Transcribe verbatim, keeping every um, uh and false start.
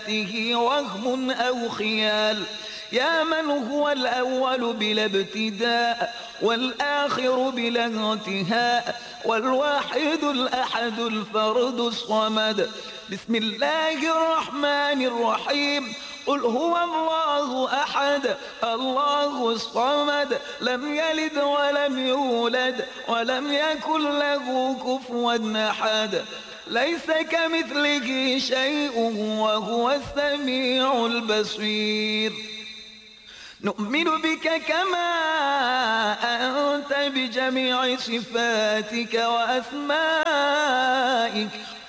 وهم أو خيال، يا من هو الأول بلا ابتداء والآخر بلا انتهاء والواحد الأحد الفرد الصمد. بسم الله الرحمن الرحيم. قل هو الله أحد الله الصمد لم يلد ولم يولد ولم يكن له كفوا أحد، ليس كمثله شيء وهو السميع البصير. نؤمن بك كما أنت بجميع صفاتك وأسمائك